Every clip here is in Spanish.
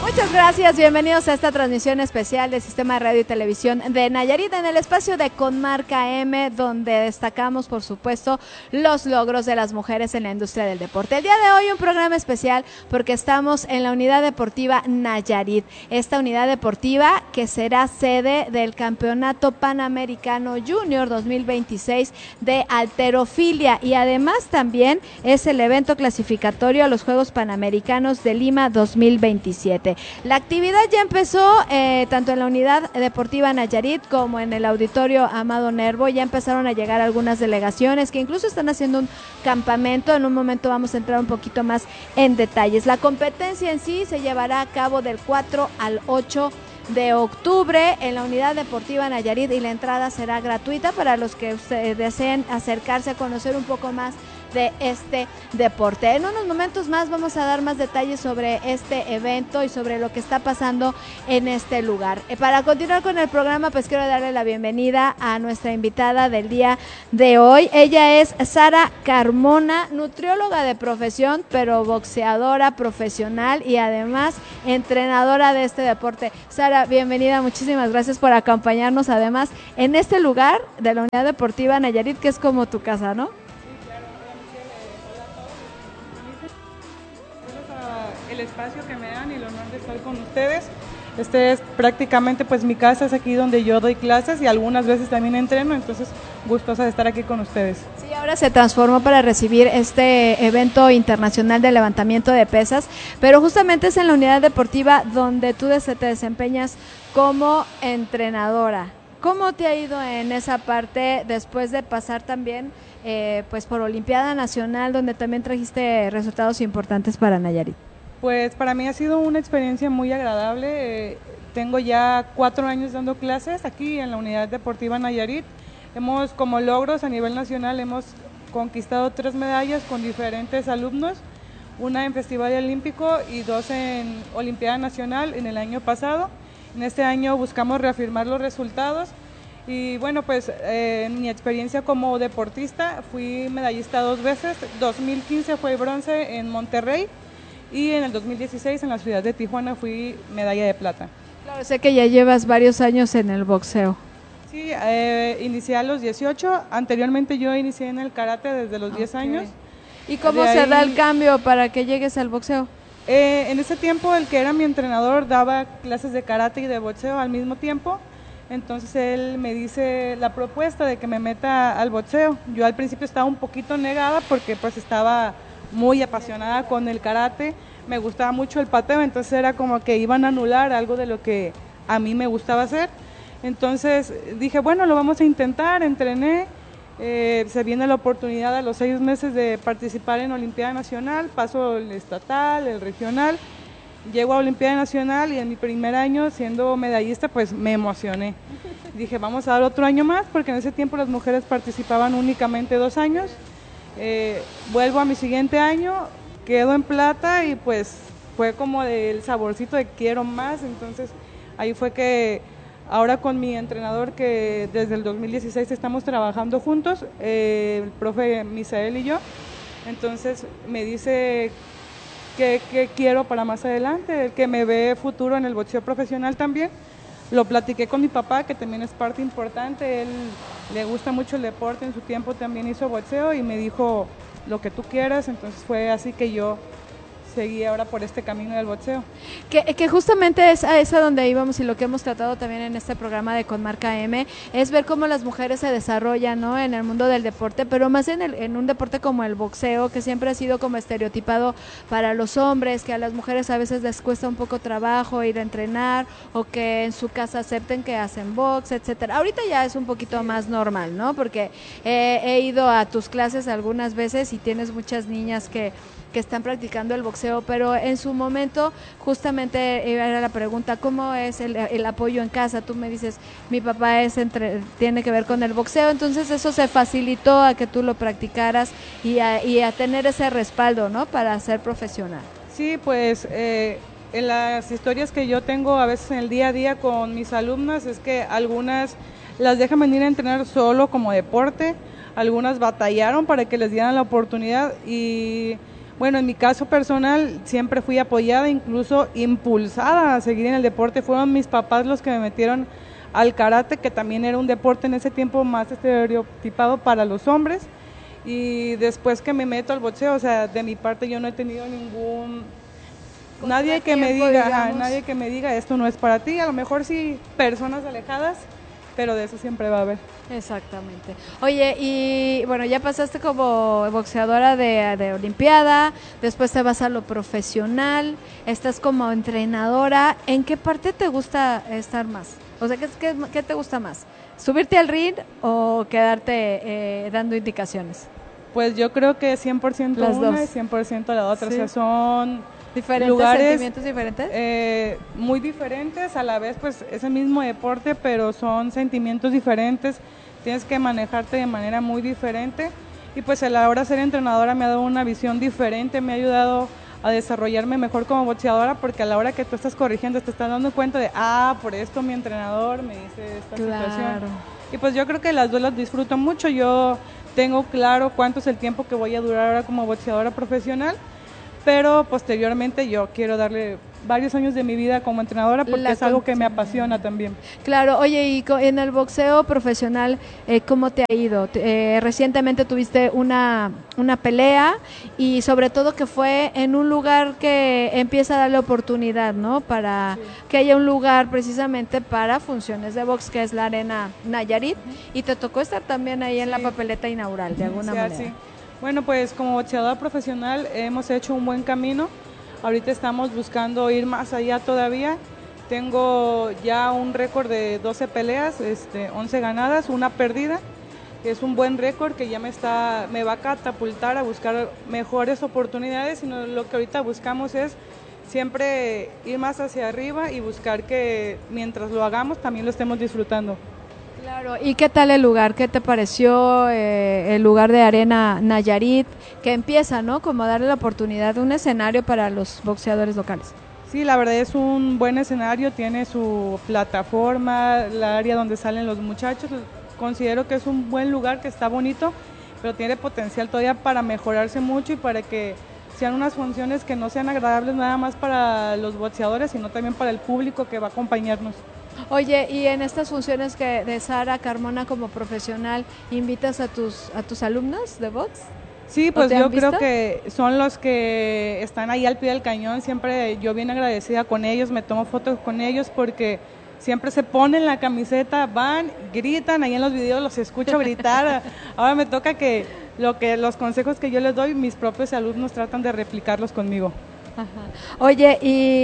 Muchas gracias, bienvenidos a esta transmisión especial del Sistema de Radio y Televisión de Nayarit en el espacio de Conmarca M, donde destacamos, por supuesto, los logros de las mujeres en la industria del deporte. El día de hoy un programa especial porque estamos en la Unidad Deportiva Nayarit, esta unidad deportiva que será sede del Campeonato Panamericano Junior 2026 de halterofilia y además también es el evento clasificatorio a los Juegos Panamericanos de Lima 2027. La actividad ya empezó tanto en la Unidad Deportiva Nayarit como en el Auditorio Amado Nervo. Ya empezaron a llegar algunas delegaciones que incluso están haciendo un campamento. En un momento vamos a entrar un poquito más en detalles. La competencia en sí se llevará a cabo del 4 al 8 de octubre en la Unidad Deportiva Nayarit y la entrada será gratuita para los que deseen acercarse a conocer un poco más de este deporte. En unos momentos más vamos a dar más detalles sobre este evento y sobre lo que está pasando en este lugar. Para continuar con el programa, pues quiero darle la bienvenida a nuestra invitada del día de hoy. Ella es Sara Carmona, nutrióloga de profesión, pero boxeadora profesional y además entrenadora de este deporte. Sara, bienvenida, muchísimas gracias por acompañarnos además en este lugar de la Unidad Deportiva Nayarit, que es como tu casa, ¿no? El espacio que me dan y el honor de estar con ustedes. Este es prácticamente pues mi casa, es aquí donde yo doy clases y algunas veces también entreno, entonces gustosa de estar aquí con ustedes. Sí, ahora se transformó para recibir este evento internacional de levantamiento de pesas, pero justamente es en la unidad deportiva donde tú te desempeñas como entrenadora. ¿Cómo te ha ido en esa parte después de pasar también pues por Olimpiada Nacional, donde también trajiste resultados importantes para Nayarit? Pues para mí ha sido una experiencia muy agradable. Tengo ya 4 años dando clases aquí en la Unidad Deportiva Nayarit. Como logros a nivel nacional, hemos conquistado 3 medallas con diferentes alumnos, una en Festival Olímpico y 2 en Olimpiada Nacional en el año pasado. En este año buscamos reafirmar los resultados y bueno, pues en mi experiencia como deportista fui medallista 2 veces. 2015 fue bronce en Monterrey y en el 2016 en la ciudad de Tijuana fui medalla de plata. Claro, sé que ya llevas varios años en el boxeo. Sí, inicié a los 18, anteriormente yo inicié en el karate desde los 10 años. ¿Y cómo se da el cambio para que llegues al boxeo? En ese tiempo el que era mi entrenador daba clases de karate y de boxeo al mismo tiempo, entonces él me dice la propuesta de que me meta al boxeo. Yo al principio estaba un poquito negada porque pues estaba muy apasionada con el karate, me gustaba mucho el pateo, entonces era como que iban a anular algo de lo que a mí me gustaba hacer. Entonces dije, bueno, lo vamos a intentar, entrené, se viene la oportunidad a los 6 meses de participar en Olimpiada Nacional, paso el estatal, el regional, llego a Olimpiada Nacional y en mi primer año siendo medallista pues me emocioné. Dije, vamos a dar otro año más porque en ese tiempo las mujeres participaban únicamente 2 años. Vuelvo a mi siguiente año, quedo en plata y pues fue como del saborcito de quiero más, entonces ahí fue que ahora con mi entrenador que desde el 2016 estamos trabajando juntos, el profe Misael y yo, entonces me dice que quiero para más adelante, que me ve futuro en el boxeo profesional también. Lo platiqué con mi papá, que también es parte importante, él le gusta mucho el deporte, en su tiempo también hizo boxeo y me dijo lo que tú quieras, entonces fue así que yo seguí ahora por este camino del boxeo. Que justamente es a donde íbamos y lo que hemos tratado también en este programa de Conmarca M, es ver cómo las mujeres se desarrollan, ¿no?, en el mundo del deporte, pero más en un deporte como el boxeo, que siempre ha sido como estereotipado para los hombres, que a las mujeres a veces les cuesta un poco trabajo ir a entrenar, o que en su casa acepten que hacen box, etcétera. Ahorita ya es un poquito más normal, ¿no?, porque he ido a tus clases algunas veces y tienes muchas niñas que están practicando el boxeo, pero en su momento justamente era la pregunta, ¿cómo es el apoyo en casa? Tú me dices, mi papá tiene que ver con el boxeo, entonces eso se facilitó a que tú lo practicaras y a tener ese respaldo, ¿no?, para ser profesional. Sí, pues en las historias que yo tengo a veces en el día a día con mis alumnas es que algunas las dejan venir a entrenar solo como deporte, algunas batallaron para que les dieran la oportunidad y Bueno, en mi caso personal siempre fui apoyada, incluso impulsada a seguir en el deporte. Fueron mis papás los que me metieron al karate, que también era un deporte en ese tiempo más estereotipado para los hombres. Y después que me meto al boxeo, o sea, de mi parte yo no he tenido nadie que me diga esto no es para ti. A lo mejor sí personas alejadas, pero de eso siempre va a haber. Exactamente. Oye, y bueno, ya pasaste como boxeadora de Olimpiada, después te vas a lo profesional, estás como entrenadora. ¿En qué parte te gusta estar más? O sea, ¿qué te gusta más? ¿Subirte al ring o quedarte dando indicaciones? Pues yo creo que 100% Las una dos. y 100% la otra. Sí. O sea, son ¿Diferentes lugares, sentimientos diferentes? Muy diferentes, a la vez pues es el mismo deporte, pero son sentimientos diferentes, tienes que manejarte de manera muy diferente y pues a la hora de ser entrenadora me ha dado una visión diferente, me ha ayudado a desarrollarme mejor como boxeadora, porque a la hora que tú estás corrigiendo te estás dando cuenta de, por esto mi entrenador me dice esta situación. Y pues yo creo que las dos las disfruto mucho, yo tengo claro cuánto es el tiempo que voy a durar ahora como boxeadora profesional, pero posteriormente yo quiero darle varios años de mi vida como entrenadora porque es algo que me apasiona también. Claro, oye, y en el boxeo profesional, ¿cómo te ha ido? Recientemente tuviste una pelea y sobre todo que fue en un lugar que empieza a darle oportunidad, ¿no? Para que haya un lugar precisamente para funciones de box, que es la Arena Nayarit, y te tocó estar también ahí en la papeleta inaugural, de alguna manera. Sí. Bueno, pues como boxeadora profesional hemos hecho un buen camino. Ahorita estamos buscando ir más allá todavía. Tengo ya un récord de 12 peleas, 11 ganadas, una perdida. Es un buen récord que ya me va a catapultar a buscar mejores oportunidades. Y lo que ahorita buscamos es siempre ir más hacia arriba y buscar que mientras lo hagamos también lo estemos disfrutando. Claro, ¿y qué tal el lugar? ¿Qué te pareció el lugar de Arena Nayarit? Que empieza, ¿no? Como a darle la oportunidad de un escenario para los boxeadores locales. Sí, la verdad es un buen escenario, tiene su plataforma, la área donde salen los muchachos. Considero que es un buen lugar, que está bonito, pero tiene potencial todavía para mejorarse mucho y para que sean unas funciones que no sean agradables nada más para los boxeadores, sino también para el público que va a acompañarnos. Oye, y en estas funciones de Sara Carmona como profesional, ¿invitas a tus alumnos de box? Sí, pues yo creo que son los que están ahí al pie del cañón, siempre yo bien agradecida con ellos, me tomo fotos con ellos porque siempre se ponen la camiseta, van, gritan, ahí en los videos los escucho gritar, ahora me toca que los consejos que yo les doy, mis propios alumnos tratan de replicarlos conmigo. Ajá. Oye,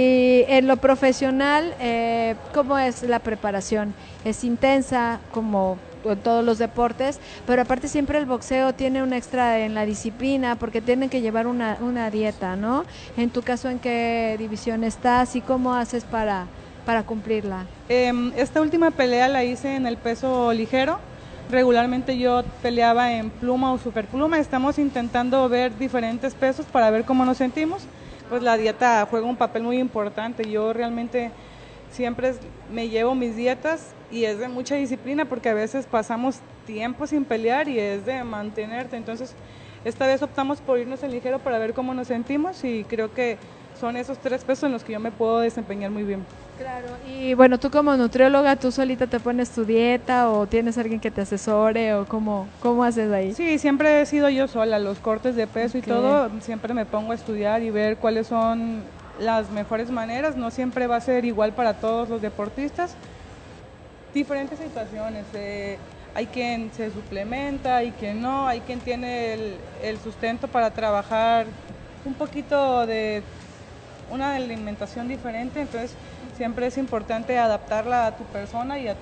y en lo profesional, ¿cómo es la preparación? ¿Es intensa como en todos los deportes? Pero aparte siempre el boxeo tiene un extra en la disciplina porque tienen que llevar una dieta, ¿no? En tu caso, ¿en qué división estás y cómo haces para cumplirla? Esta última pelea la hice en el peso ligero. Regularmente yo peleaba en pluma o superpluma. Estamos intentando ver diferentes pesos para ver cómo nos sentimos. Pues la dieta juega un papel muy importante. Yo realmente siempre me llevo mis dietas y es de mucha disciplina porque a veces pasamos tiempo sin pelear y es de mantenerte. Entonces, esta vez optamos por irnos en ligero para ver cómo nos sentimos y creo que son esos 3 pesos en los que yo me puedo desempeñar muy bien. Claro, y bueno, tú como nutrióloga, ¿tú solita te pones tu dieta o tienes alguien que te asesore o cómo haces ahí? Sí, siempre he sido yo sola, los cortes de peso y todo, siempre me pongo a estudiar y ver cuáles son las mejores maneras, no siempre va a ser igual para todos los deportistas, diferentes situaciones, hay quien se suplementa, hay quien no, hay quien tiene el sustento para trabajar un poquito de una alimentación diferente, entonces siempre es importante adaptarla a tu persona y a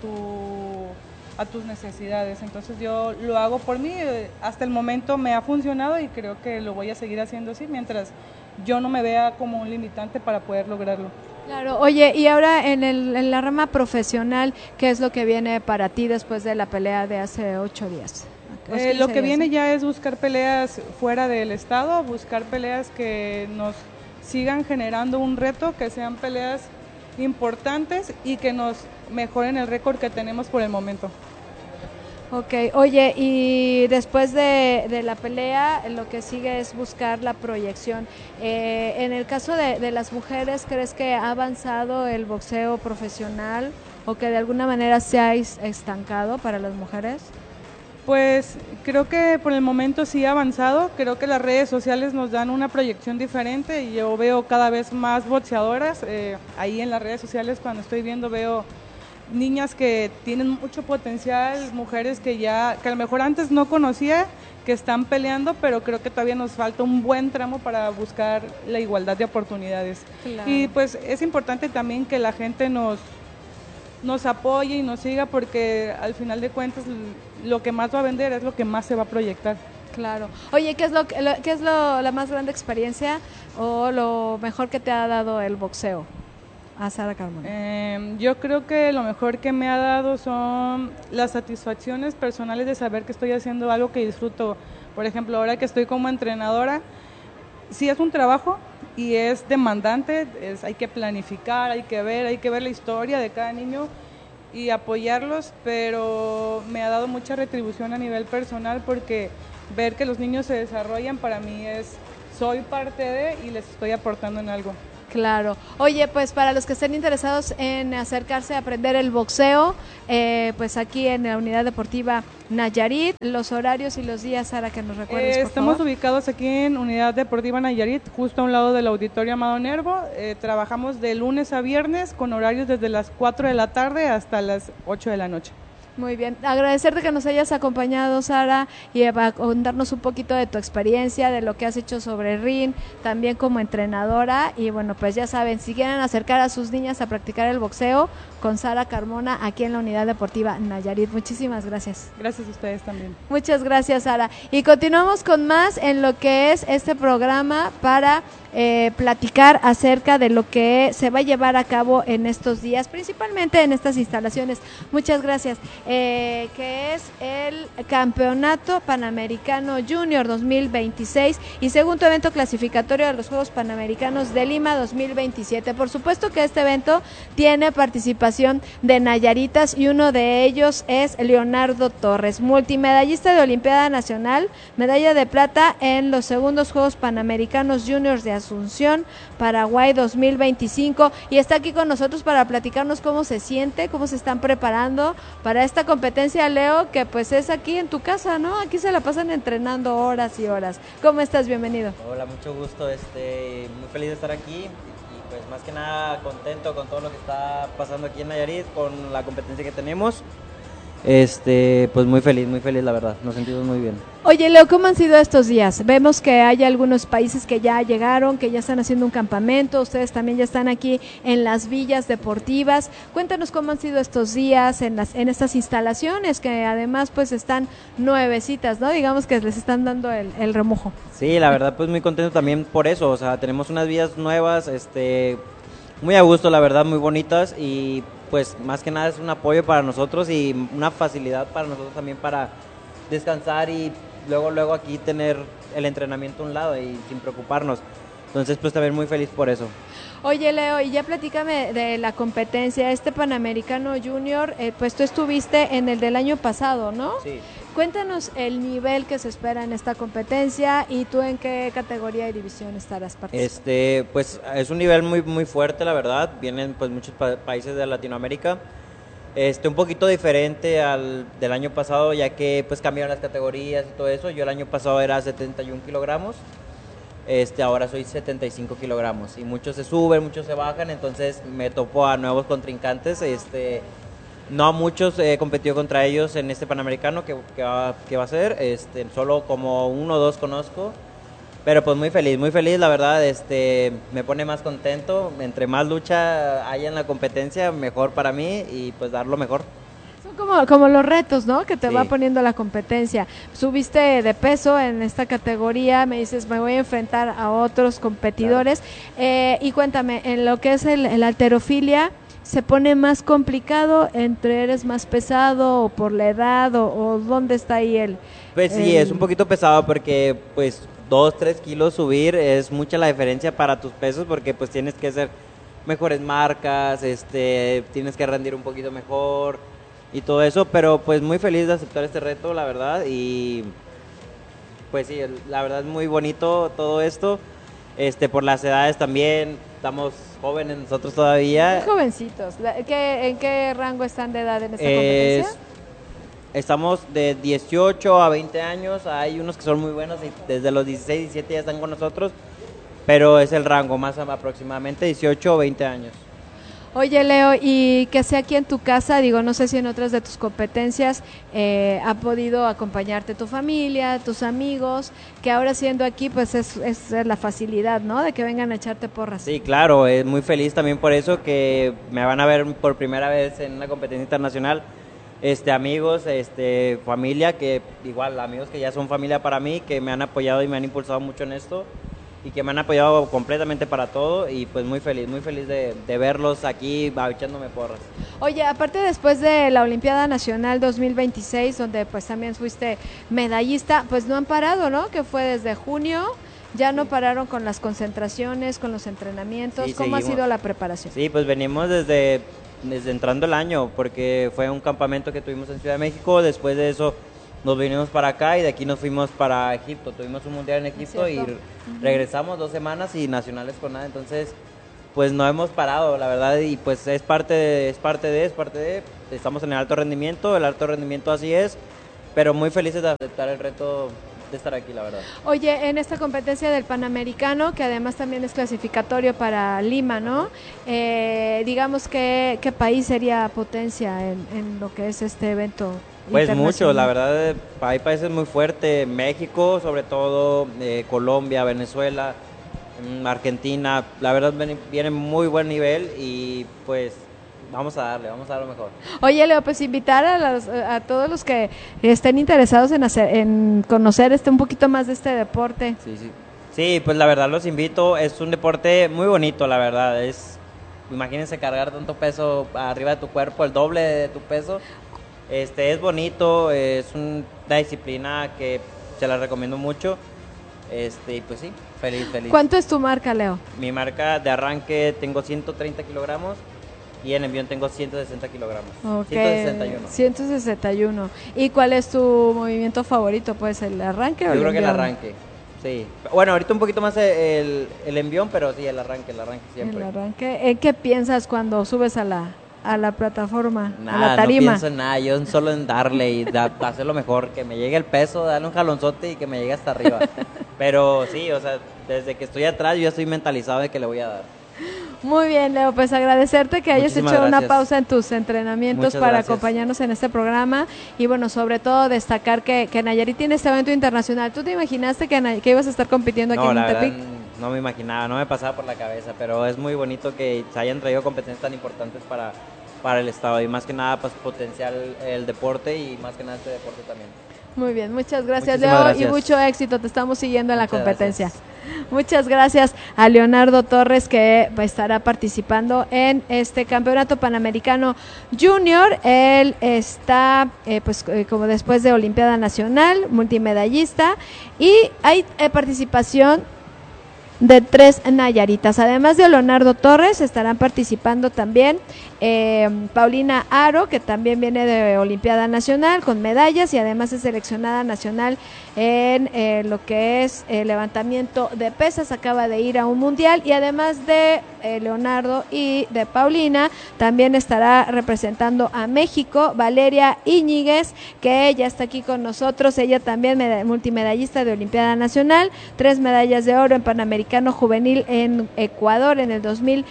tus necesidades. Entonces yo lo hago por mí, hasta el momento me ha funcionado y creo que lo voy a seguir haciendo así mientras yo no me vea como un limitante para poder lograrlo. Claro, oye, y ahora en la rama profesional, ¿qué es lo que viene para ti después de la pelea de hace 8 días? Lo que viene ya es buscar peleas fuera del estado, buscar peleas que nos sigan generando un reto, que sean peleas importantes y que nos mejoren el récord que tenemos por el momento. Ok, oye, y después de la pelea, lo que sigue es buscar la proyección. En el caso de las mujeres, ¿crees que ha avanzado el boxeo profesional o que de alguna manera se ha estancado para las mujeres? Pues creo que por el momento sí ha avanzado, creo que las redes sociales nos dan una proyección diferente y yo veo cada vez más boxeadoras, ahí en las redes sociales cuando estoy viendo veo niñas que tienen mucho potencial, mujeres que a lo mejor antes no conocía, que están peleando, pero creo que todavía nos falta un buen tramo para buscar la igualdad de oportunidades. Claro. Y pues es importante también que la gente nos apoye y nos siga porque al final de cuentas lo que más va a vender es lo que más se va a proyectar. Claro. Oye, ¿qué es la más grande experiencia o lo mejor que te ha dado el boxeo a Sara Carmona? Yo creo que lo mejor que me ha dado son las satisfacciones personales de saber que estoy haciendo algo que disfruto. Por ejemplo, ahora que estoy como entrenadora, sí es un trabajo y es demandante, hay que planificar, hay que ver la historia de cada niño y apoyarlos, pero me ha dado mucha retribución a nivel personal porque ver que los niños se desarrollan para mí soy parte de y les estoy aportando en algo. Claro. Oye, pues para los que estén interesados en acercarse a aprender el boxeo, pues aquí en la Unidad Deportiva Nayarit, los horarios y los días, Sara, que nos recuerdes, por Estamos favor. ubicados aquí en Unidad Deportiva Nayarit, justo a un lado del Auditorio Amado Nervo. Trabajamos de lunes a viernes con horarios desde las 4 de la tarde hasta las 8 de la noche. Muy bien, agradecerte que nos hayas acompañado, Sara, y a contarnos un poquito de tu experiencia, de lo que has hecho sobre ring, también como entrenadora, y bueno, pues ya saben, si quieren acercar a sus niñas a practicar el boxeo, con Sara Carmona, aquí en la Unidad Deportiva Nayarit. Muchísimas gracias. Gracias a ustedes también. Muchas gracias, Sara. Y continuamos con más en lo que es este programa para platicar acerca de lo que se va a llevar a cabo en estos días, principalmente en estas instalaciones. Muchas gracias. Que es el Campeonato Panamericano Junior 2026 y segundo evento clasificatorio de los Juegos Panamericanos de Lima 2027. Por supuesto que este evento tiene participación de nayaritas y uno de ellos es Leonardo Torres, multimedallista de Olimpiada Nacional, medalla de plata en los segundos Juegos Panamericanos Juniors de Asunción, Paraguay 2025, y está aquí con nosotros para platicarnos cómo se siente, cómo se están preparando para esta competencia, Leo, que pues es aquí en tu casa, ¿no? Aquí se la pasan entrenando horas y horas. ¿Cómo estás? Bienvenido. Hola, mucho gusto, muy feliz de estar aquí y pues más que nada contento con todo lo que está pasando aquí en Nayarit, con la competencia que tenemos. Pues muy feliz la verdad, nos sentimos muy bien. Oye, Leo, ¿cómo han sido estos días? Vemos que hay algunos países que ya llegaron, que ya están haciendo un campamento, ustedes también ya están aquí en las villas deportivas. Cuéntanos cómo han sido estos días en estas instalaciones, que además pues están nuevecitas, ¿no? Digamos que les están dando el remojo. Sí, la verdad pues muy contento también por eso, o sea, tenemos unas villas nuevas, muy a gusto, la verdad, muy bonitas y pues más que nada es un apoyo para nosotros y una facilidad para nosotros también para descansar y luego aquí tener el entrenamiento a un lado y sin preocuparnos. Entonces pues también muy feliz por eso. Oye, Leo, y ya platícame de la competencia, Panamericano Junior, pues tú estuviste en el del año pasado, ¿no? Sí. Cuéntanos el nivel que se espera en esta competencia y tú en qué categoría y división estarás participando. Pues es un nivel muy fuerte, la verdad. Vienen pues muchos países de Latinoamérica. Un poquito diferente al del año pasado, ya que pues cambiaron las categorías y todo eso. Yo el año pasado era 71 kilogramos. Ahora soy 75 kilogramos y muchos se suben, muchos se bajan, entonces me topo a nuevos contrincantes. No a muchos he competido contra ellos en este Panamericano que va a ser, solo como 1 o 2 conozco, pero pues muy feliz, la verdad, me pone más contento, entre más lucha haya en la competencia, mejor para mí y pues dar lo mejor. Son como los retos, ¿no? Que te Sí. va poniendo la competencia. Subiste de peso en esta categoría, me dices, me voy a enfrentar a otros competidores. Claro. Y cuéntame, en lo que es el halterofilia, ¿se pone más complicado entre eres más pesado o por la edad o dónde está ahí el...? Pues sí, es un poquito pesado porque pues 2-3 kilos subir es mucha la diferencia para tus pesos porque pues tienes que hacer mejores marcas, tienes que rendir un poquito mejor. y todo eso, pero pues muy feliz de aceptar este reto, la verdad, y pues sí, la verdad es muy bonito todo esto, por las edades también, estamos jóvenes nosotros todavía. Muy jovencitos. ¿En qué rango están de edad en esta competencia? Estamos de 18 a 20 años, hay unos que son muy buenos y desde los 16, 17 ya están con nosotros, pero es el rango más aproximadamente 18 o 20 años. Oye, Leo, y que sea aquí en tu casa, digo, no sé si en otras de tus competencias ha podido acompañarte tu familia, tus amigos, que ahora siendo aquí, pues es la facilidad, ¿no? De que vengan a echarte porras. Sí, claro, muy feliz también por eso, que me van a ver por primera vez en una competencia internacional, amigos, familia, que igual, amigos que ya son familia para mí, que me han apoyado y me han impulsado mucho en esto, y que me han apoyado completamente para todo, y pues muy feliz de verlos aquí echándome porras. Oye, aparte después de la Olimpiada Nacional 2026, donde pues también fuiste medallista, pues no han parado, ¿no? Que fue desde junio, ya no pararon con las concentraciones, con los entrenamientos. Sí, ¿Cómo seguimos. ha sido la preparación? Sí, pues venimos desde entrando el año, porque fue un campamento que tuvimos en Ciudad de México, después de eso nos vinimos para acá y de aquí nos fuimos para Egipto, tuvimos un mundial en Egipto y regresamos 2 semanas y nacionales con nada, entonces pues no hemos parado, la verdad, y pues es parte de, estamos en el alto rendimiento así es, pero muy felices de aceptar el reto de estar aquí, la verdad. Oye, en esta competencia del Panamericano, que además también es clasificatorio para Lima, ¿no? Digamos que ¿qué país sería potencia en lo que es este evento? Pues mucho, la verdad, hay países muy fuertes, México sobre todo, Colombia, Venezuela, Argentina, la verdad viene muy buen nivel y pues vamos a dar lo mejor. Oye, Leo, pues invitar a todos los que estén interesados en conocer un poquito más de este deporte. Sí, pues la verdad los invito, es un deporte muy bonito, la verdad, imagínense cargar tanto peso arriba de tu cuerpo, el doble de tu peso. Es bonito, es una disciplina que se la recomiendo mucho, y pues sí, feliz. ¿Cuánto es tu marca, Leo? Mi marca de arranque tengo 130 kilogramos y en envión tengo 160 kilogramos. Okay. 161. ¿Y cuál es tu movimiento favorito? ¿Pues el arranque o el envión? Yo creo que el arranque, sí. Bueno, ahorita un poquito más el envión, pero sí, el arranque siempre. El arranque. ¿En qué piensas cuando subes a la plataforma, nada, a la tarima? No pienso en nada, yo solo en darle y hacer lo mejor, que me llegue el peso, darle un jalonzote y que me llegue hasta arriba. Pero sí, o sea, desde que estoy atrás yo ya estoy mentalizado de que le voy a dar. Muy bien, Leo, pues agradecerte que hayas hecho una pausa en tus entrenamientos para acompañarnos en este programa y bueno, sobre todo destacar que Nayarit tiene este evento internacional. ¿Tú te imaginaste que ibas a estar compitiendo aquí en Tepic? No me imaginaba, no me pasaba por la cabeza, pero es muy bonito que se hayan traído competencias tan importantes para el estado y más que nada pues potenciar el deporte y más que nada este deporte también. Muy bien, muchas gracias, Leo, y mucho éxito, te estamos siguiendo en la competencia. Muchas gracias a Leonardo Torres, que estará participando en este Campeonato Panamericano Junior. Él está como después de Olimpiada Nacional, multimedallista, y hay participación de 3 nayaritas. Además de Leonardo Torres, estarán participando también Paulina Aro, que también viene de Olimpiada Nacional con medallas y además es seleccionada nacional en lo que es levantamiento de pesas, acaba de ir a un mundial, y además de Leonardo y de Paulina, también estará representando a México Valeria Íñiguez, que ella está aquí con nosotros. Ella también multimedallista de Olimpiada Nacional, 3 medallas de oro en Panamericano Juvenil en Ecuador en el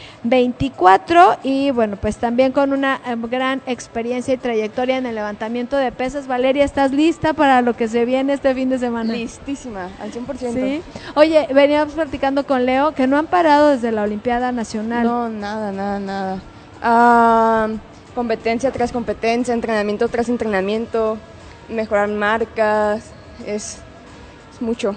2024, y bueno, pues también con una gran experiencia y trayectoria en el levantamiento de pesas. Valeria, ¿estás lista para lo que se viene este fin de semana? Listísima, al 100%. ¿Sí? Oye, veníamos platicando con Leo que no han parado desde la Olimpiada Nacional. No, nada. Competencia tras competencia, entrenamiento tras entrenamiento, mejorar marcas, es mucho.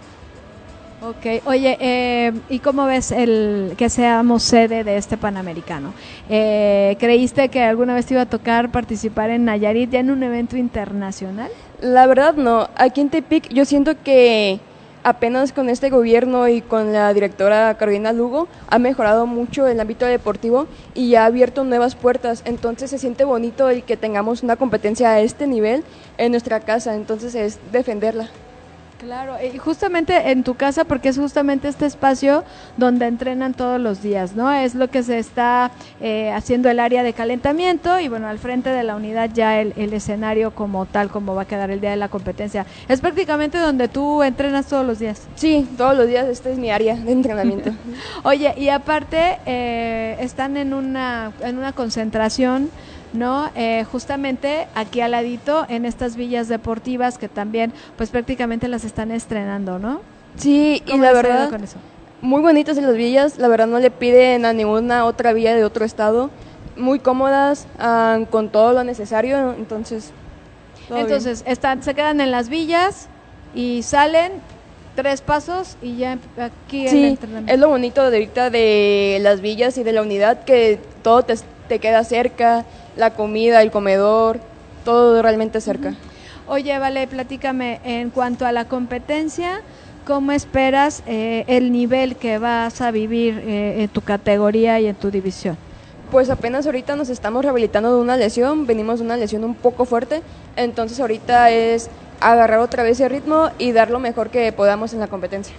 Ok, oye, ¿y cómo ves el que seamos sede de este Panamericano? ¿Creíste que alguna vez te iba a tocar participar en Nayarit ya en un evento internacional? La verdad no, aquí en Tepic yo siento que apenas con este gobierno y con la directora Carolina Lugo ha mejorado mucho el ámbito deportivo y ha abierto nuevas puertas, entonces se siente bonito el que tengamos una competencia a este nivel en nuestra casa, entonces es defenderla. Claro, y justamente en tu casa, porque es justamente este espacio donde entrenan todos los días, ¿no? Es lo que se está haciendo el área de calentamiento y bueno, al frente de la unidad ya el escenario como tal, como va a quedar el día de la competencia. Es prácticamente donde tú entrenas todos los días. Sí, todos los días, esta es mi área de entrenamiento. Oye, y aparte están en una concentración, ¿no? Justamente aquí al ladito en estas villas deportivas que también pues prácticamente las están estrenando, ¿no? Sí, y ¿Cómo la les ha ido verdad, con eso? muy bonitas en las villas, la verdad no le piden a ninguna otra villa de otro estado, muy cómodas, con todo lo necesario, entonces todo Entonces se quedan en las villas y salen 3 pasos y ya aquí el sí, entrenamiento. es lo bonito de ahorita de las villas y de la unidad, que todo te queda cerca, la comida, el comedor, todo realmente cerca. Oye, vale, platícame, en cuanto a la competencia, ¿cómo esperas el nivel que vas a vivir en tu categoría y en tu división? Pues apenas ahorita nos estamos rehabilitando de una lesión, venimos de una lesión un poco fuerte, entonces ahorita es agarrar otra vez el ritmo y dar lo mejor que podamos en la competencia.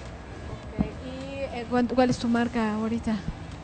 Okay. ¿Y cuál es tu marca ahorita?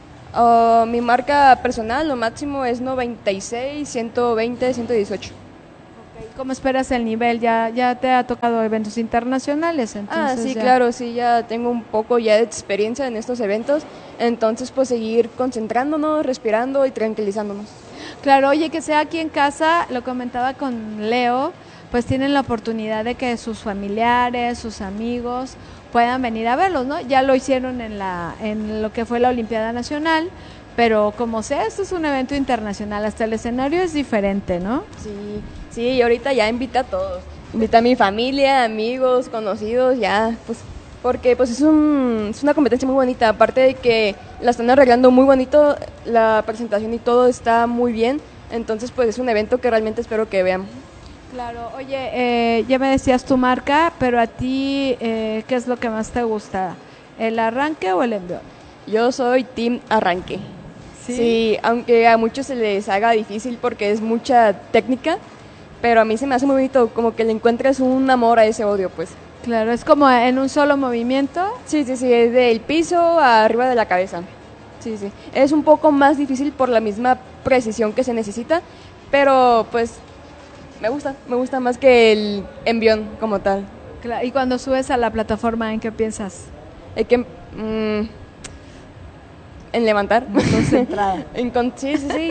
Mi marca personal, lo máximo es 96, 120, 118. Okay. ¿Cómo esperas el nivel? ¿Ya te ha tocado eventos internacionales? Entonces Sí, ya... claro, sí, ya tengo un poco ya de experiencia en estos eventos, entonces pues seguir concentrándonos, respirando y tranquilizándonos. Claro, oye, que sea aquí en casa, lo comentaba con Leo, pues tienen la oportunidad de que sus familiares, sus amigos puedan venir a verlos, ¿no? Ya lo hicieron en lo que fue la Olimpiada Nacional, pero como sea, esto es un evento internacional, hasta el escenario es diferente, ¿no? Sí, y ahorita ya invita a todos, invita a mi familia, amigos, conocidos, ya, pues, porque pues es una competencia muy bonita, aparte de que la están arreglando muy bonito, la presentación y todo está muy bien, entonces pues es un evento que realmente espero que vean. Claro, oye, ya me decías tu marca, pero a ti, ¿qué es lo que más te gusta? ¿El arranque o el envión? Yo soy team arranque. Sí, aunque a muchos se les haga difícil porque es mucha técnica, pero a mí se me hace muy bonito, como que le encuentres un amor a ese odio, pues. Claro, es como en un solo movimiento. Sí, es del piso a arriba de la cabeza. Sí. Es un poco más difícil por la misma precisión que se necesita, pero pues me gusta más que el envión como tal. Claro, y cuando subes a la plataforma, ¿en qué piensas? Hay que en levantar. Concentrada. Sí.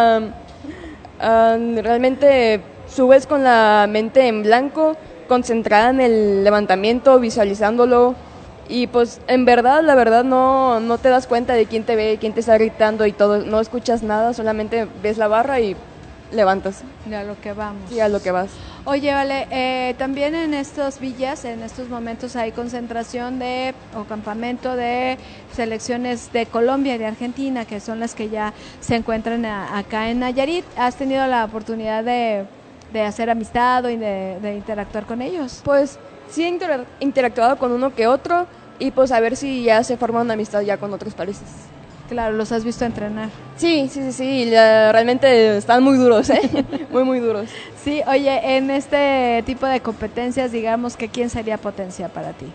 Realmente subes con la mente en blanco, concentrada en el levantamiento, visualizándolo, y pues en verdad, la verdad no te das cuenta de quién te ve, quién te está gritando y todo, no escuchas nada, solamente ves la barra y levantas. Y a lo que vamos. Sí, a lo que vas. Oye, vale, también en estas villas, en estos momentos hay concentración o campamento de selecciones de Colombia y de Argentina, que son las que ya se encuentran acá en Nayarit. ¿Has tenido la oportunidad de hacer amistad o de interactuar con ellos? Pues sí he interactuado con uno que otro y pues a ver si ya se forma una amistad ya con otros países. Claro, ¿los has visto entrenar? Sí, realmente están muy duros, muy duros. Sí, oye, en este tipo de competencias, digamos que ¿quién sería potencia para ti?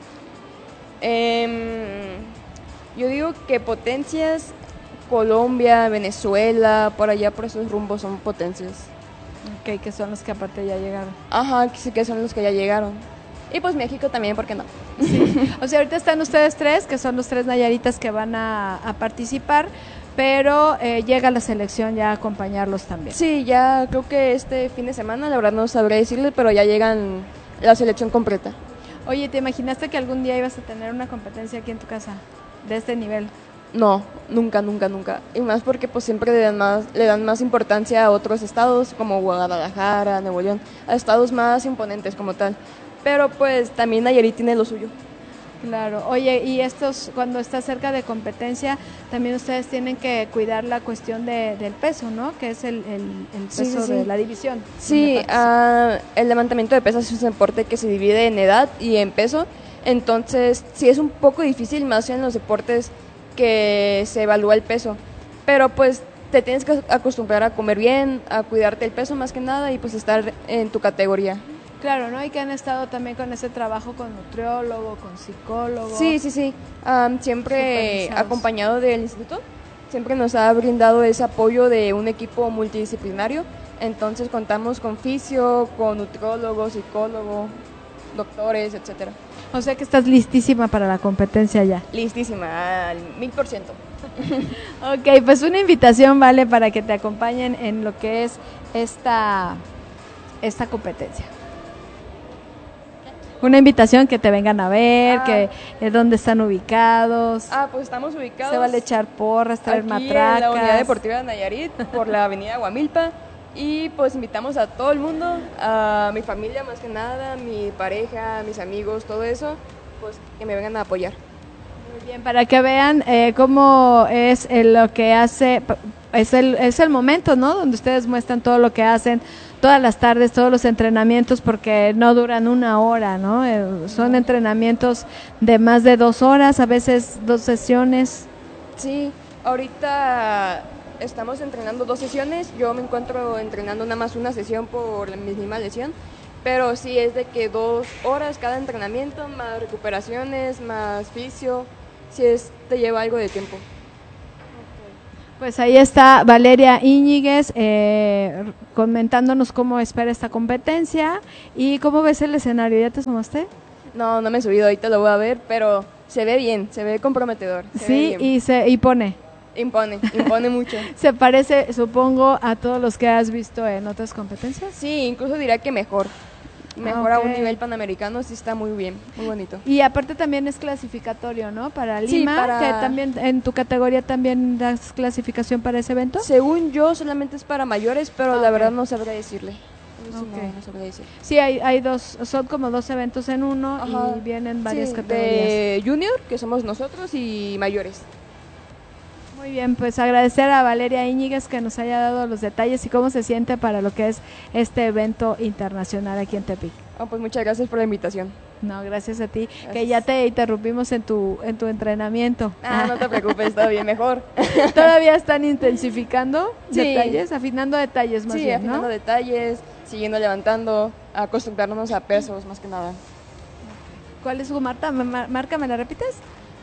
Yo digo que potencias, Colombia, Venezuela, por allá por esos rumbos son potencias. Ok, que son los que aparte ya llegaron. Ajá, que son los que ya llegaron. Y pues México también, ¿por qué no? Sí. O sea, ahorita están ustedes 3, que son los 3 nayaritas que van a participar, pero llega la selección ya a acompañarlos también. Sí, ya creo que este fin de semana, la verdad no sabré decirles, pero ya llegan la selección completa. Oye, ¿te imaginaste que algún día ibas a tener una competencia aquí en tu casa de este nivel? No, nunca. Y más porque pues siempre le dan más importancia a otros estados como Guadalajara, Nuevo León, a estados más imponentes como tal. Pero pues también Nayarit tiene lo suyo. Claro. Oye, y cuando está cerca de competencia, también ustedes tienen que cuidar la cuestión del peso, ¿no? Que es el peso de la división. Sí, el levantamiento de pesas es un deporte que se divide en edad y en peso. Entonces, sí es un poco difícil, más en los deportes que se evalúa el peso. Pero pues te tienes que acostumbrar a comer bien, a cuidarte el peso más que nada y pues estar en tu categoría. Claro, ¿no? Y que han estado también con ese trabajo con nutriólogo, con psicólogo. Sí. Siempre Supervisados. acompañado del instituto. Siempre nos ha brindado ese apoyo de un equipo multidisciplinario. Entonces contamos con fisio, con nutriólogo, psicólogo, doctores, etcétera. O sea que estás listísima para la competencia ya. Listísima, al 1000%. Ok, pues una invitación, vale, para que te acompañen en lo que es esta competencia. Una invitación que te vengan a ver, que dónde están ubicados. Pues estamos ubicados. Se vale echar porras, traer aquí matracas. en la Unidad Deportiva de Nayarit, por la avenida Guamilpa. Y pues invitamos a todo el mundo, a mi familia más que nada, mi pareja, mis amigos, todo eso, pues que me vengan a apoyar. Muy bien, para que vean cómo es lo que hace, es el momento, ¿no? Donde ustedes muestran todo lo que hacen, todas las tardes, todos los entrenamientos, porque no duran una hora, ¿no? Son entrenamientos de más de 2 horas, a veces 2 sesiones. Sí, ahorita estamos entrenando 2 sesiones, yo me encuentro entrenando nada más una sesión por la misma lesión, pero sí es de que 2 horas cada entrenamiento, más recuperaciones, más fisio, sí te lleva algo de tiempo. Pues ahí está Valeria Íñiguez comentándonos cómo espera esta competencia y cómo ves el escenario. ¿Ya te sumaste? No me he subido, ahorita lo voy a ver, pero se ve bien, se ve comprometedor. Sí, y pone. Impone mucho. ¿Se parece, supongo, a todos los que has visto en otras competencias? Sí, incluso diría que mejor. Mejor a un Ok. nivel panamericano, sí está muy bien, muy bonito. Y aparte también es clasificatorio, ¿no? Para Sí, Lima, que también en tu categoría también das clasificación para ese evento. Según yo, solamente es para mayores, pero la Ok. verdad no sabría decirle. Eso sí, Ok. no sabría decir. Sí, hay dos, son como 2 eventos en uno Ajá. y vienen varias Sí, categorías. de junior, que somos nosotros, y mayores. Muy bien, pues agradecer a Valeria Íñiguez que nos haya dado los detalles y cómo se siente para lo que es este evento internacional aquí en Tepic. Pues muchas gracias por la invitación. No, gracias a ti, que Gracias. ya te interrumpimos en tu entrenamiento. No te preocupes, está bien, mejor. ¿Todavía están intensificando Sí. detalles, afinando detalles más Sí, bien, afinando ¿no? detalles, siguiendo levantando, acostumbrarnos a pesos más que nada. ¿Cuál es su marca? ¿Marca me la repites?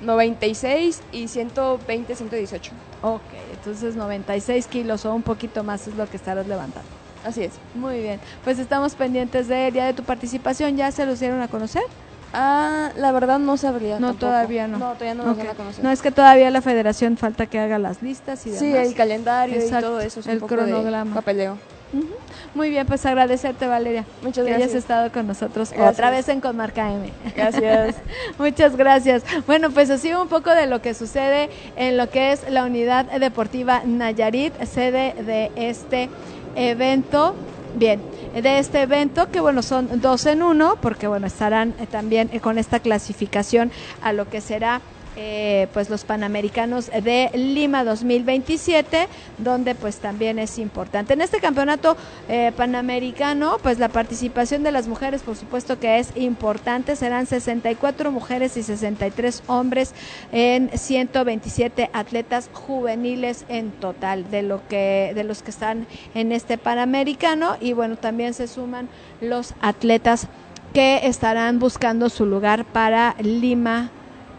96 y 120, 118. Ok, entonces 96 kilos o un poquito más es lo que estarás levantando. Así es. Muy bien, pues estamos pendientes del día de tu participación. ¿Ya se los dieron a conocer? La verdad no sabría. No, tampoco. todavía no. No, todavía no nos Ok. dan a conocer. No, es que todavía la federación falta que haga las listas y demás. Sí, el calendario Exacto, y todo eso es un el poco cronograma. de papeleo. Ujú. Muy bien, pues agradecerte, Valeria, Muchas que hayas gracias. estado con nosotros Gracias. otra vez en Conmarca M. Gracias. Muchas gracias. Bueno, pues así un poco de lo que sucede en lo que es la Unidad Deportiva Nayarit, sede de este evento. Bien, de este evento que bueno, son 2 en 1, porque bueno, estarán también con esta clasificación a lo que será pues los Panamericanos de Lima 2027, donde pues también es importante. En este campeonato panamericano, pues la participación de las mujeres, por supuesto que es importante, serán 64 mujeres y 63 hombres en 127 atletas juveniles en total de los que están en este Panamericano, y bueno, también se suman los atletas que estarán buscando su lugar para Lima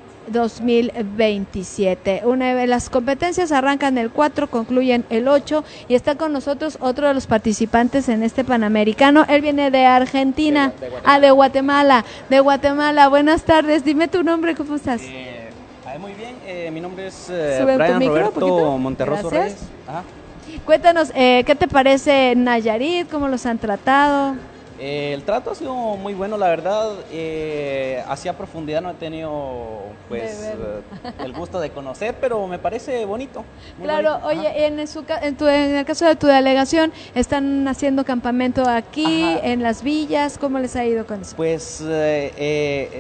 2027. Las competencias arrancan el 4, concluyen el 8 y está con nosotros otro de los participantes en este Panamericano. Él viene de Argentina, de Guatemala. De Guatemala. Buenas tardes, dime tu nombre, ¿cómo estás? Muy bien, mi nombre es Sube tu Brian micro un Roberto poquito. Monterroso Gracias. Reyes. Ajá. Cuéntanos, ¿qué te parece Nayarit? ¿Cómo los han tratado? El trato ha sido muy bueno, la verdad. Hacia profundidad no he tenido pues el gusto de conocer, pero me parece bonito. Muy Claro, bonito. Ajá. oye, en el caso de tu delegación, ¿están haciendo campamento aquí, Ajá. en las villas? ¿Cómo les ha ido con eso? Pues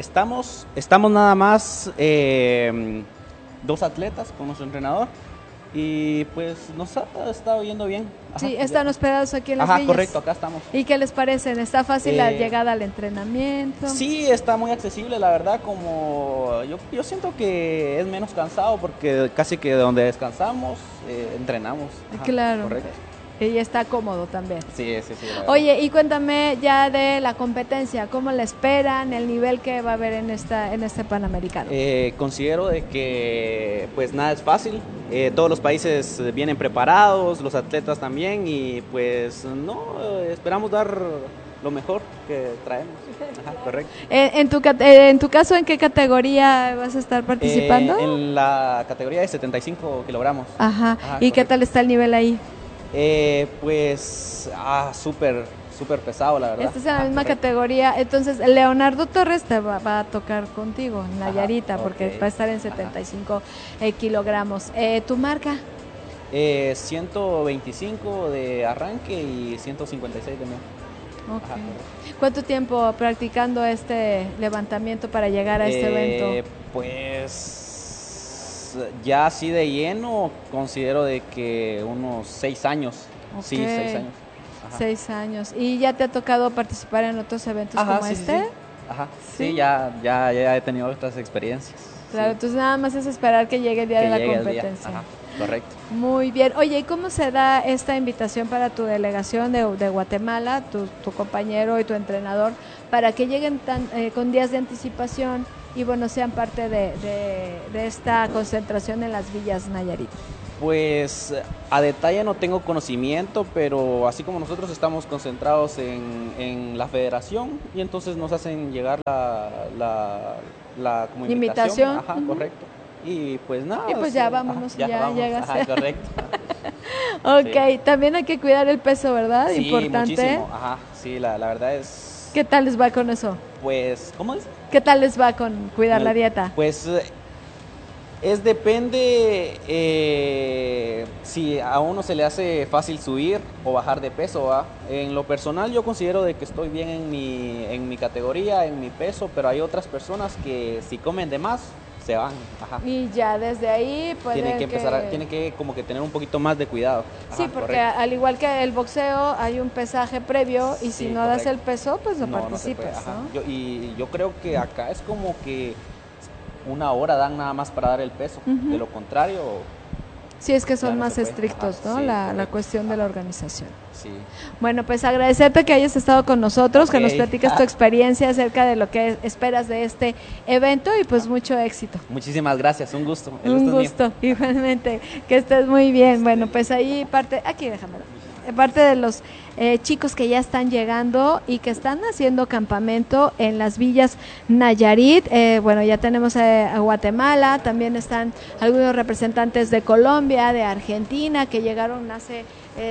estamos nada más 2 atletas con nuestro entrenador. y pues nos ha estado yendo bien. Ajá. Sí, están hospedados aquí en Las Ajá, Villas. correcto, acá estamos. ¿Y qué les parecen? ¿Está fácil la llegada al entrenamiento? Sí, está muy accesible, la verdad, como yo siento que es menos cansado porque casi que donde descansamos, entrenamos. Ajá, claro. Correcto. Y está cómodo también. Sí, la verdad. Oye, y cuéntame ya de la competencia, ¿cómo la esperan? El nivel que va a haber en este Panamericano. Considero de que pues nada es fácil, todos los países vienen preparados, los atletas también, y pues esperamos dar lo mejor que traemos. Ajá, correcto. En tu caso, ¿en qué categoría vas a estar participando? En la categoría de 75 kilogramos. Ajá. Ajá, ¿Y qué tal está el nivel ahí? Súper pesado, la verdad. Esta es en la misma categoría. Entonces, Leonardo Torres te va a tocar contigo en Nayarita, porque va a estar en 75 kilogramos. ¿Tu marca? 125 de arranque y 156 de medio. Okay. Ajá. ¿Cuánto tiempo practicando este levantamiento para llegar a este evento? Pues ya así de lleno, considero de que unos 6 años. Okay. Sí, 6 años. Ajá. 6 años. ¿Y ya te ha tocado participar en otros eventos como este? Sí. Ajá. Sí, ya he tenido otras experiencias. Claro, sí. Entonces nada más es esperar que llegue el día de la competencia. Ajá, correcto. Muy bien. Oye, ¿y cómo se da esta invitación para tu delegación de Guatemala, tu compañero y tu entrenador, para que lleguen con días de anticipación y bueno, sean parte de esta concentración en las Villas Nayarit? Pues a detalle no tengo conocimiento, pero así como nosotros estamos concentrados en la federación, y entonces nos hacen llegar la como invitación. Ajá, correcto. Y pues nada. Y pues ya vámonos, ya llegas. Ajá, correcto. Ok, sí. También hay que cuidar el peso, ¿verdad? Sí, importante. Muchísimo. Ajá, sí, la verdad es... ¿Qué tal les va con eso? Pues, ¿cómo es? ¿Qué tal les va con cuidar la dieta? Pues depende si a uno se le hace fácil subir o bajar de peso, ¿va? En lo personal yo considero de que estoy bien en mi categoría, en mi peso, pero hay otras personas que si comen de más se van. Ajá. Y ya desde ahí tienen que como que tener un poquito más de cuidado. Sí, ajá, porque correcto. Al igual que el boxeo hay un pesaje previo y si no correcto. Das el peso, pues no participas, ¿no? Yo creo que acá es como que 1 hora dan nada más para dar el peso, de lo contrario... Sí, es que son más estrictos, ¿no? Sí, la cuestión de la organización. Sí. Bueno, pues agradecerte que hayas estado con nosotros, que nos platiques tu experiencia acerca de lo que esperas de este evento y pues mucho éxito. Muchísimas gracias, un gusto. Un gusto, igualmente, que estés muy bien. Bueno, pues ahí déjamelo. Parte de los chicos que ya están llegando y que están haciendo campamento en las Villas Nayarit. Bueno, ya tenemos a Guatemala, también están algunos representantes de Colombia, de Argentina, que llegaron hace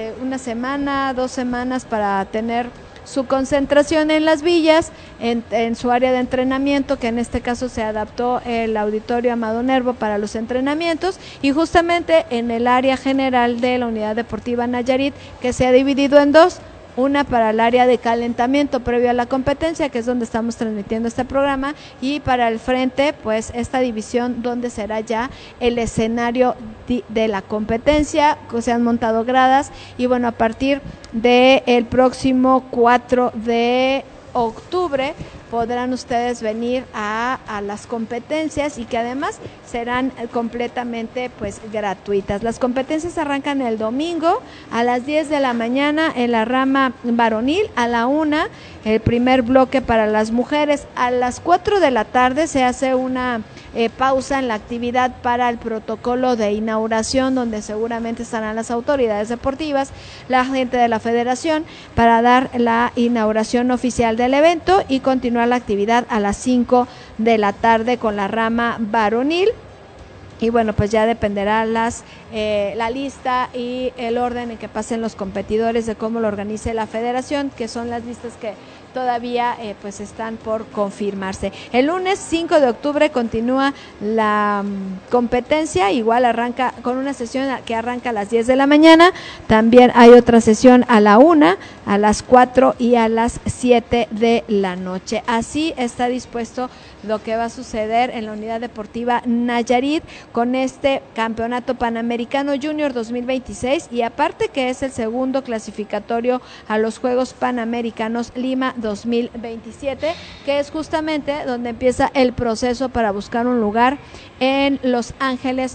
2 semanas para tener su concentración en las villas, en su área de entrenamiento, que en este caso se adaptó el Auditorio Amado Nervo para los entrenamientos, y justamente en el área general de la Unidad Deportiva Nayarit, que se ha dividido en 2, una para el área de calentamiento previo a la competencia, que es donde estamos transmitiendo este programa, y para el frente, pues esta división donde será ya el escenario de la competencia, se han montado gradas, y bueno, a partir del próximo 4 de octubre podrán ustedes venir a las competencias, y que además serán completamente pues gratuitas. Las competencias arrancan el domingo a las 10 de la mañana en la rama varonil, a la 1 el primer bloque para las mujeres, a las 4 de la tarde se hace una pausa en la actividad para el protocolo de inauguración, donde seguramente estarán las autoridades deportivas, la gente de la federación, para dar la inauguración oficial del evento y continuar la actividad a las 5 de la tarde con la rama varonil. Y bueno, pues ya dependerá la lista y el orden en que pasen los competidores de cómo lo organice la federación, que son las listas que todavía pues están por confirmarse. El lunes 5 de octubre continúa la competencia, igual arranca con una sesión que arranca a las 10 de la mañana, también hay otra sesión a la 1, a las 4 y a las 7 de la noche. Así está dispuesto lo que va a suceder en la Unidad Deportiva Nayarit con este Campeonato Panamericano Junior 2026, y aparte que es el segundo clasificatorio a los Juegos Panamericanos Lima 2027, que es justamente donde empieza el proceso para buscar un lugar en Los Ángeles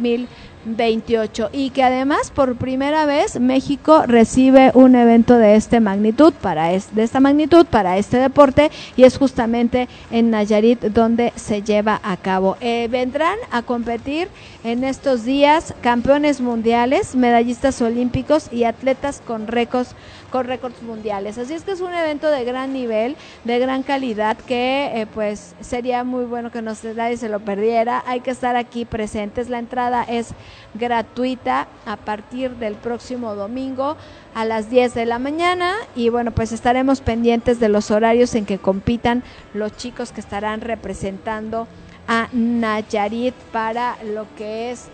2028, y que además por primera vez México recibe un evento de esta magnitud para este deporte, y es justamente en Nayarit donde se lleva a cabo. Vendrán a competir en estos días campeones mundiales, medallistas olímpicos y atletas con récords mundiales. Así es que es un evento de gran nivel, de gran calidad, que pues sería muy bueno que nadie se lo perdiera. Hay que estar aquí presentes. La entrada es gratuita a partir del próximo domingo a las 10 de la mañana, y bueno, pues estaremos pendientes de los horarios en que compitan los chicos que estarán representando a Nayarit para lo que es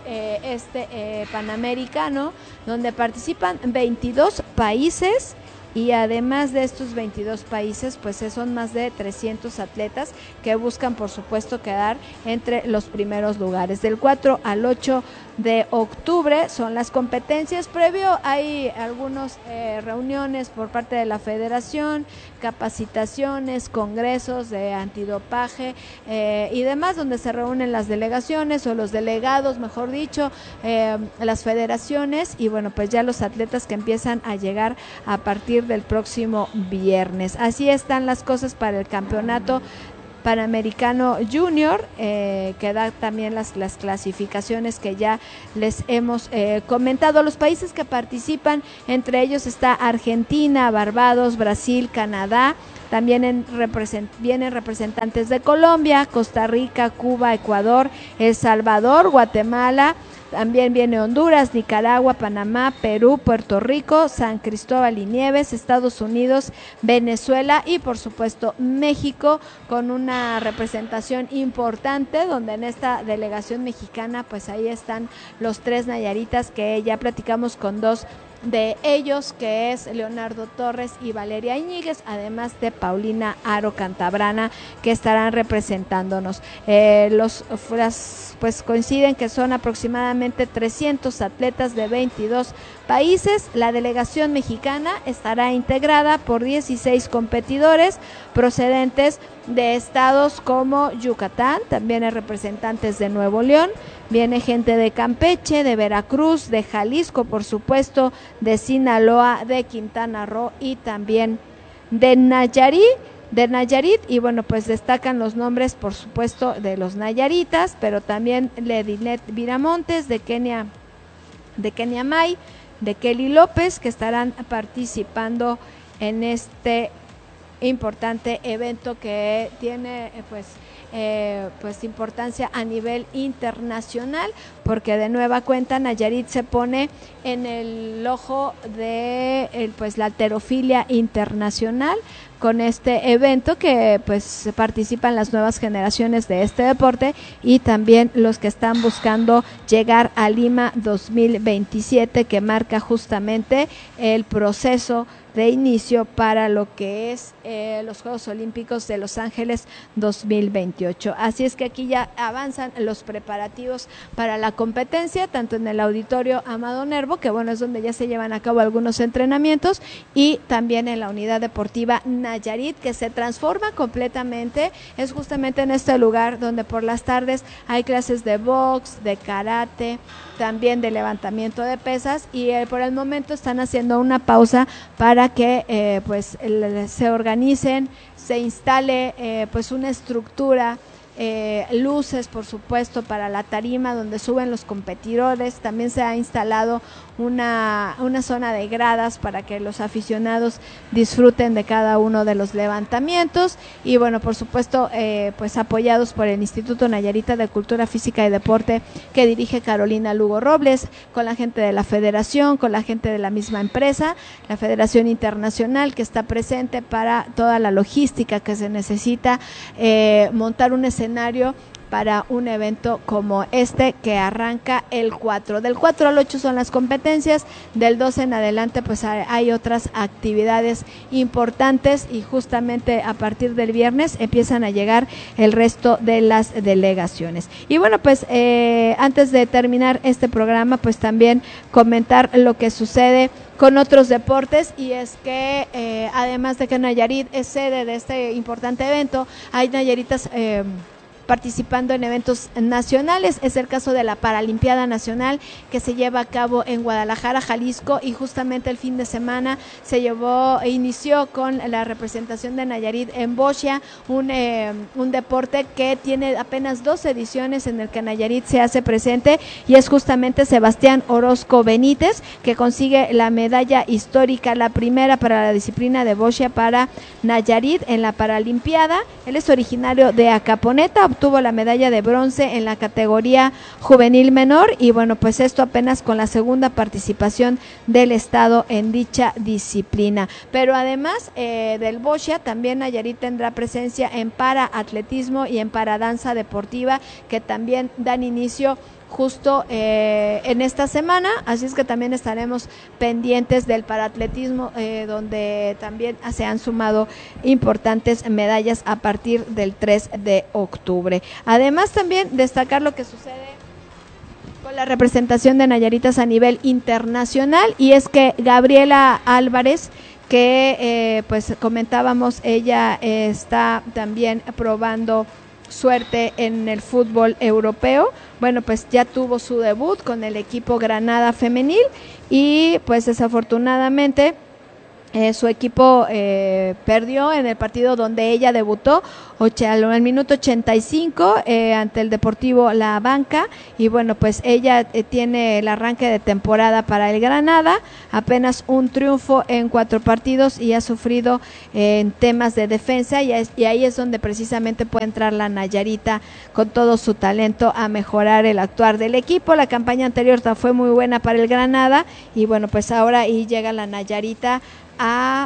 Panamericano, donde participan 22 países, y además de estos 22 países, pues son más de 300 atletas que buscan, por supuesto, quedar entre los primeros lugares. Del 4 al 8 de octubre son las competencias. Previo hay algunas reuniones por parte de la federación, capacitaciones, congresos de antidopaje y demás, donde se reúnen las delegaciones o los delegados, mejor dicho, las federaciones, y bueno, pues ya los atletas que empiezan a llegar a partir del próximo viernes. Así están las cosas para el Campeonato Panamericano Junior, que da también las clasificaciones que ya les hemos comentado. Los países que participan, entre ellos está Argentina, Barbados, Brasil, Canadá. También vienen representantes de Colombia, Costa Rica, Cuba, Ecuador, El Salvador, Guatemala. También viene Honduras, Nicaragua, Panamá, Perú, Puerto Rico, San Cristóbal y Nieves, Estados Unidos, Venezuela y por supuesto México, con una representación importante, donde en esta delegación mexicana pues ahí están los 3 nayaritas, que ya platicamos con 2 de ellos, que es Leonardo Torres y Valeria Íñiguez, además de Paulina Aro Cantabrana, que estarán representándonos. Pues coinciden que son aproximadamente 300 atletas de 22 países. La delegación mexicana estará integrada por 16 competidores procedentes de estados como Yucatán, también hay representantes de Nuevo León, viene gente de Campeche, de Veracruz, de Jalisco, por supuesto, de Sinaloa, de Quintana Roo y también de Nayarit, y bueno, pues destacan los nombres, por supuesto, de los nayaritas, pero también Ledinet Viramontes, de Kenia May, de Kelly López, que estarán participando en este importante evento que tiene pues importancia a nivel internacional, porque de nueva cuenta Nayarit se pone en el ojo de la halterofilia internacional, con este evento que pues participan las nuevas generaciones de este deporte, y también los que están buscando llegar a Lima 2027, que marca justamente el proceso de inicio para lo que es los Juegos Olímpicos de Los Ángeles 2028. Así es que aquí ya avanzan los preparativos para la competencia, tanto en el Auditorio Amado Nervo, que bueno, es donde ya se llevan a cabo algunos entrenamientos, y también en la Unidad Deportiva Nayarit, que se transforma completamente. Es justamente en este lugar donde por las tardes hay clases de box, de karate, también de levantamiento de pesas, y por el momento están haciendo una pausa para que se organicen, se instale pues una estructura, luces por supuesto para la tarima donde suben los competidores. También se ha instalado una zona de gradas para que los aficionados disfruten de cada uno de los levantamientos, y bueno, por supuesto pues apoyados por el Instituto Nayarita de Cultura Física y Deporte, que dirige Carolina Lugo Robles, con la gente de la federación, con la gente de la misma empresa, la Federación Internacional, que está presente para toda la logística que se necesita, montar un escenario para un evento como este que arranca el 4. Del 4 al 8 son las competencias, del 12 en adelante pues hay otras actividades importantes y justamente a partir del viernes empiezan a llegar el resto de las delegaciones. Y bueno, pues antes de terminar este programa, pues también comentar lo que sucede con otros deportes, y es que además de que Nayarit es sede de este importante evento, hay nayaritas participando en eventos nacionales. Es el caso de la Paralimpiada Nacional que se lleva a cabo en Guadalajara, Jalisco, y justamente el fin de semana inició con la representación de Nayarit en boxia, un deporte que tiene apenas 2 ediciones en el que Nayarit se hace presente, y es justamente Sebastián Orozco Benítez que consigue la medalla histórica, la primera para la disciplina de boxia para Nayarit en la Paralimpiada. Él es originario de Acaponeta, obtuvo la medalla de bronce en la categoría juvenil menor, y bueno, pues esto apenas con la segunda participación del estado en dicha disciplina. Pero además del boxia, también Nayarit tendrá presencia en paraatletismo y en paradanza deportiva, que también dan inicio justo en esta semana, así es que también estaremos pendientes del paraatletismo, donde también se han sumado importantes medallas a partir del 3 de octubre. Además, también destacar lo que sucede con la representación de nayaritas a nivel internacional, y es que Gabriela Álvarez, que pues comentábamos, ella está también probando suerte en el fútbol europeo. Bueno, pues ya tuvo su debut con el equipo Granada femenil, y pues desafortunadamente su equipo perdió en el partido donde ella debutó en el minuto 85 ante el Deportivo La Banca, y bueno, pues ella tiene el arranque de temporada para el Granada, apenas un triunfo en 4 partidos, y ha sufrido en temas de defensa, y ahí es donde precisamente puede entrar la Nayarita con todo su talento a mejorar el actuar del equipo. La campaña anterior fue muy buena para el Granada, y bueno, pues ahora ahí llega la Nayarita a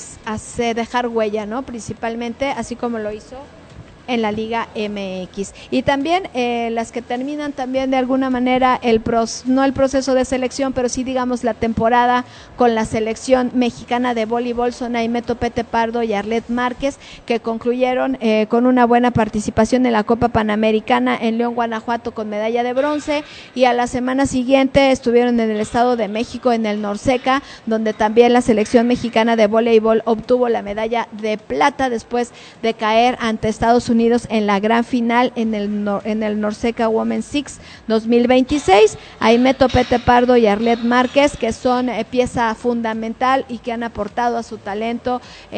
dejar huella, ¿no? Principalmente, así como lo hizo en la Liga MX. Y también las que terminan también de alguna manera no el proceso de selección, pero sí digamos la temporada con la selección mexicana de voleibol, son Aimeto Pete Pardo y Arlet Márquez, que concluyeron con una buena participación en la Copa Panamericana en León, Guanajuato, con medalla de bronce, y a la semana siguiente estuvieron en el Estado de México, en el Norseca, donde también la selección mexicana de voleibol obtuvo la medalla de plata después de caer ante Estados Unidos en la gran final en el Norseca Women's Six 2026. Aimeto Pete Pardo y Arlet Márquez, que son pieza fundamental y que han aportado a su talento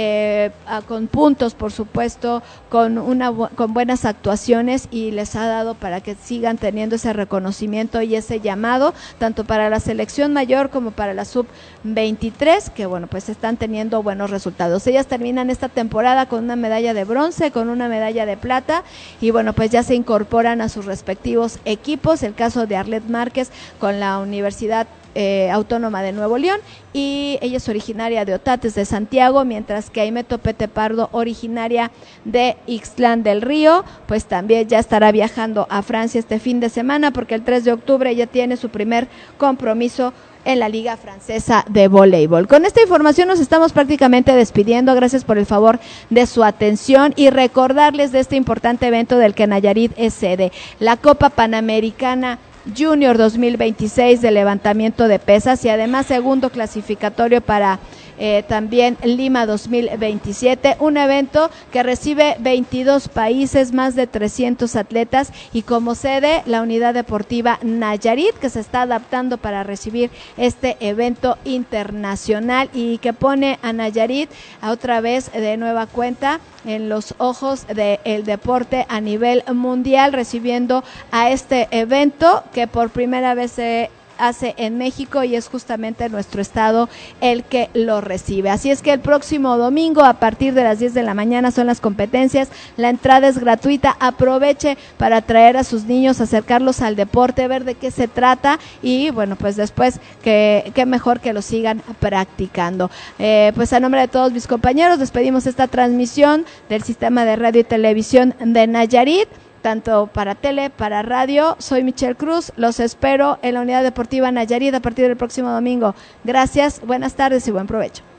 con puntos, por supuesto, con buenas actuaciones, y les ha dado para que sigan teniendo ese reconocimiento y ese llamado, tanto para la selección mayor como para la sub-23, que bueno, pues están teniendo buenos resultados. Ellas terminan esta temporada con una medalla de bronce, con una medalla de plata, y bueno, pues ya se incorporan a sus respectivos equipos. El caso de Arlet Márquez con la Universidad Autónoma de Nuevo León, y ella es originaria de Otates de Santiago, mientras que Aimeto Pete Pardo, originaria de Ixtlán del Río, pues también ya estará viajando a Francia este fin de semana, porque el 3 de octubre ya tiene su primer compromiso en la Liga Francesa de Voleibol. Con esta información nos estamos prácticamente despidiendo. Gracias por el favor de su atención, y recordarles de este importante evento del que Nayarit es sede, la Copa Panamericana Junior 2026 de levantamiento de pesas, y además segundo clasificatorio para también Lima 2027, un evento que recibe 22 países, más de 300 atletas, y como sede la Unidad Deportiva Nayarit, que se está adaptando para recibir este evento internacional y que pone a Nayarit otra vez de nueva cuenta en los ojos del deporte a nivel mundial, recibiendo a este evento que por primera vez se hace en México, y es justamente nuestro estado el que lo recibe. Así es que el próximo domingo a partir de las 10 de la mañana son las competencias, la entrada es gratuita, aproveche para traer a sus niños, acercarlos al deporte, ver de qué se trata, y bueno, pues después qué mejor que lo sigan practicando. Pues a nombre de todos mis compañeros despedimos esta transmisión del Sistema de Radio y Televisión de Nayarit. tanto para tele, para radio. Soy Michelle Cruz, los espero en la Unidad Deportiva Nayarit a partir del próximo domingo. Gracias, buenas tardes y buen provecho.